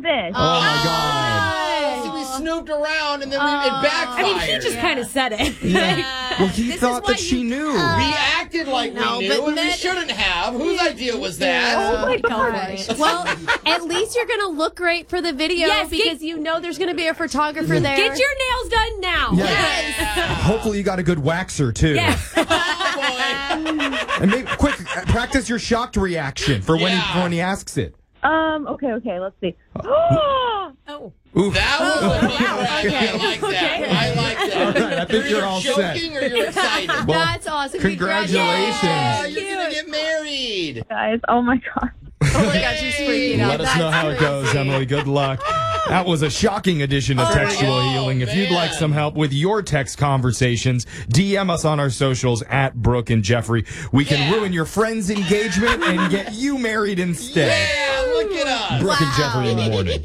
this. Oh, my God. See, we snooped around and then it backfired. I mean, he just kind of said it. Yeah. Well, he thought that she knew. We acted like we knew, and we shouldn't have. Whose idea was that? Oh my gosh. Well, at least you're going to look great for the video because you know there's going to be a photographer there. Get your nails done now. Yes. Hopefully you got a good waxer, too. Yes. Oh, boy. And maybe, quick, practice your shocked reaction for when he asks it. Okay, let's see. Oh. Oof. That was a big reaction. I like that. I like that. All right, I think you're all set. joking or you're excited? Well, That's awesome. Congratulations. You're going to get married. Guys, oh my God. Oh my gosh, she's freaking out. Let us know how it goes, Emily. Good luck. That was a shocking edition of Textual Healing. If you'd like some help with your text conversations, DM us on our socials at Brooke and Jeffrey. We can ruin your friend's engagement and get you married instead. Yeah, look at us. Brooke and Jeffrey in the morning.